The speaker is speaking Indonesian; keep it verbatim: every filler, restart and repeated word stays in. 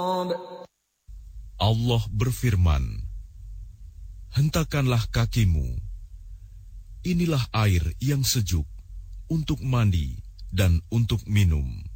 Allah berfirman, hentakanlah kakimu. Inilah air yang sejuk untuk mandi dan untuk minum.